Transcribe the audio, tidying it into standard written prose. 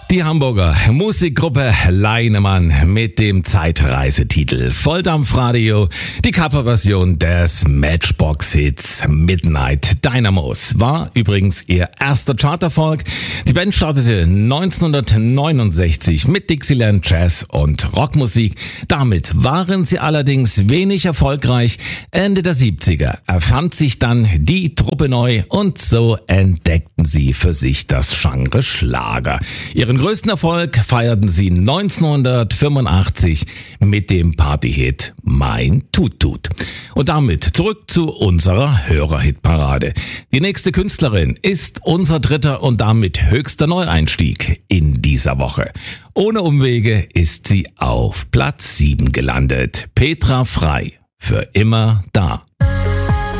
Die Hamburger Musikgruppe Leinemann mit dem Zeitreisetitel Volldampfradio, die Coverversion des Matchbox-Hits Midnight Dynamos, war übrigens ihr erster Charterfolg. Die Band startete 1969 mit Dixieland Jazz und Rockmusik. Damit waren sie allerdings wenig erfolgreich. Ende der 70er erfand sich dann die Truppe neu und so entdeckten sie für sich das Genre Schlager. Ihren größten Erfolg feierten sie 1985 mit dem Partyhit Mein Tut-Tut. Und damit zurück zu unserer Hörerhitparade. Die nächste Künstlerin ist unser dritter und damit höchster Neueinstieg in dieser Woche. Ohne Umwege ist sie auf Platz 7 gelandet. Petra Frei, für immer da.